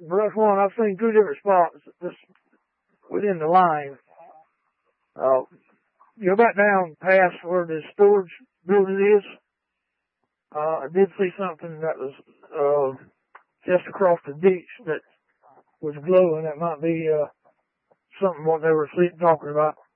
Brush one, I've seen two different spots just within the line. You go back down past where the storage building is. I did see something that was just across the ditch that was glowing. That might be something what they were talking about.